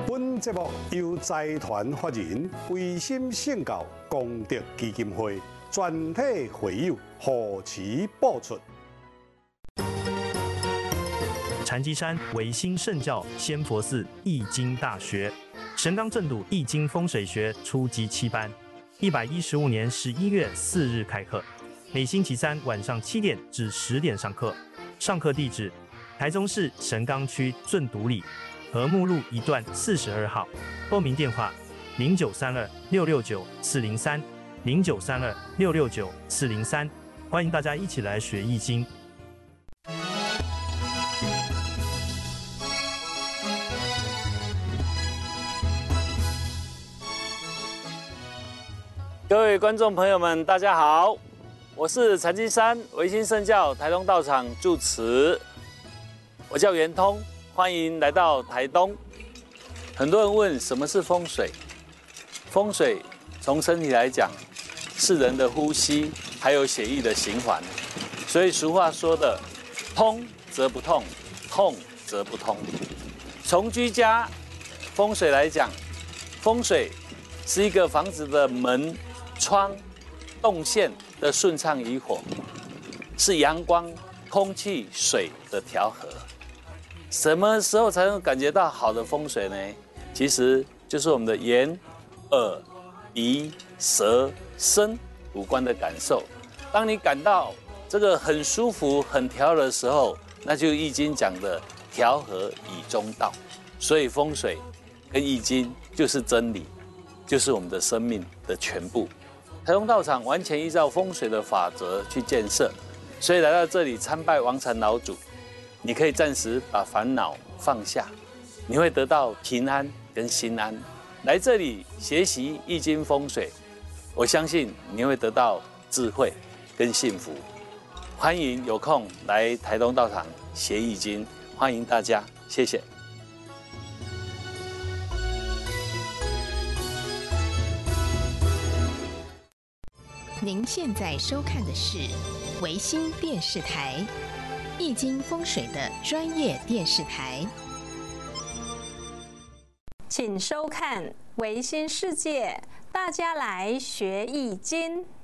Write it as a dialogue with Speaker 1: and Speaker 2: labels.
Speaker 1: 本节目由财团法人维新圣教功德基金会全体会友护持播出。
Speaker 2: 禅机山维新圣教仙佛寺易经大学，神冈正笃易经风水学初级7班，115年11月4日开课，每星期三晚上7点至10点上课。上课地址：台中市神冈区正笃里和睦路1段42号。报名电话：0932669403，0932669403。欢迎大家一起来学易经。
Speaker 3: 各位观众朋友们，大家好，我是禅机山维新圣教台东道场住持，我叫圆通，欢迎来到台东。很多人问什么是风水？风水从身体来讲，是人的呼吸，还有血液的循环。所以俗话说的“通则不痛，痛则不通”。从居家风水来讲，风水是一个房子的门、窗、动线的顺畅与否，是阳光、空气、水的调和。什么时候才能感觉到好的风水呢？其实就是我们的眼、耳、鼻、舌、身五官的感受。当你感到这个很舒服、很调和的时候，那就易经讲的调和以中道。所以风水跟易经就是真理，就是我们的生命的全部。台东道场完全依照风水的法则去建设，所以来到这里参拜王禅老祖，你可以暂时把烦恼放下，你会得到平安跟心安。来这里学习易经风水，我相信你会得到智慧跟幸福。欢迎有空来台东道场学易经，欢迎大家，谢谢。
Speaker 4: 您现在收看的是维新电视台易经风水的专业电视台，
Speaker 5: 请收看维新世界，大家来学易经。